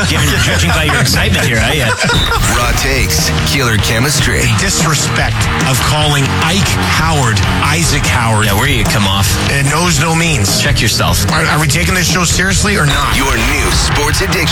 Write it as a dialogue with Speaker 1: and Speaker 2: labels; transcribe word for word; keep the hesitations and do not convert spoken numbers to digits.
Speaker 1: Judging by your excitement here, eh? Yeah.
Speaker 2: Raw takes, killer chemistry.
Speaker 3: Disrespect of calling Ike Howard Isaac Howard.
Speaker 1: Yeah, where you come off?
Speaker 3: It knows no means.
Speaker 1: Check yourself.
Speaker 3: Are, are we taking this show seriously or not?
Speaker 2: Your new sports addiction.